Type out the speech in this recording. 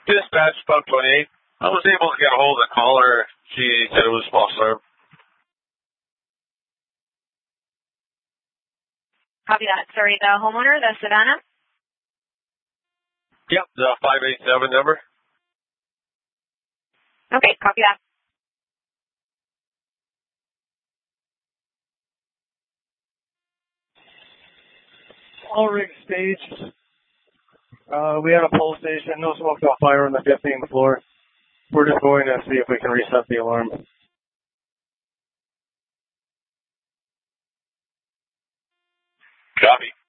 Dispatch 528. I was able to get a hold of the caller. She said it was false alarm. Copy that. Sorry, the homeowner, the Savannah? Yep, the 587 number. Okay, copy that. All rig staged. We had a pole station, no smoke, no fire on the 15th floor. We're just going to see if we can reset the alarm. Copy.